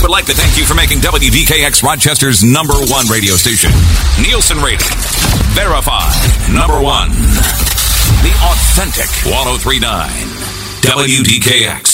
would like to thank you for making WDKX Rochester's #1 radio station. Nielsen rating. Verified. #1. The authentic 1039. WDKX.